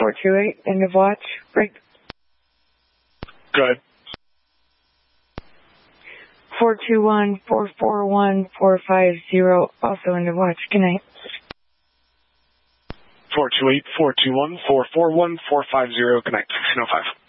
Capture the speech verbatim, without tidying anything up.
four two eight, end of watch, break. Good. four two one, four four one, four five zero, also end of watch, good night. four two eight, four two one, four four one, four five zero, good night, sixteen oh five.